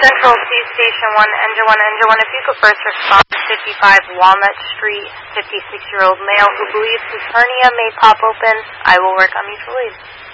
Central Sea Station 1, Engine 1, Engine 1. If you could first respond to 55 Walnut Street, 56-year-old male who believes his hernia may pop open. I will work on mutual aid.